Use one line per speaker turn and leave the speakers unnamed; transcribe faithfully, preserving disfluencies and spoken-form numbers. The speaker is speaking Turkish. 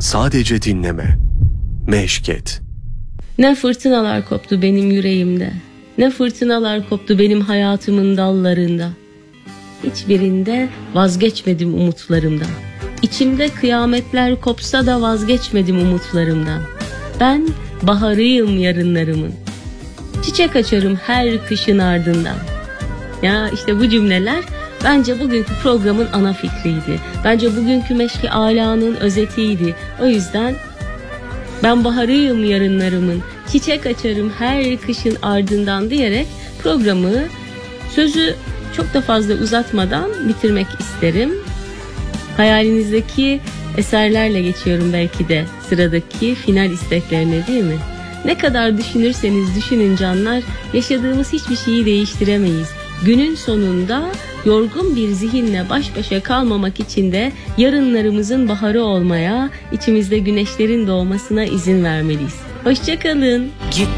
sadece dinleme, meşk et.
Ne fırtınalar koptu benim yüreğimde, ne fırtınalar koptu benim hayatımın dallarında. Hiçbirinde vazgeçmedim umutlarımdan. İçimde kıyametler kopsa da vazgeçmedim umutlarımdan. Ben baharıyım yarınlarımın, çiçek açarım her kışın ardından. Ya işte bu cümleler bence bugünkü programın ana fikriydi. Bence bugünkü Meşk-i Alâ'nın özetiydi. O yüzden ben baharıyım yarınlarımın, çiçek açarım her kışın ardından diyerek programı, sözü çok da fazla uzatmadan bitirmek isterim. Hayalinizdeki eserlerle geçiyorum belki de sıradaki final isteklerine, değil mi? Ne kadar düşünürseniz düşünün canlar, yaşadığımız hiçbir şeyi değiştiremeyiz. Günün sonunda yorgun bir zihinle baş başa kalmamak için de yarınlarımızın baharı olmaya, içimizde güneşlerin doğmasına izin vermeliyiz. Hoşça kalın.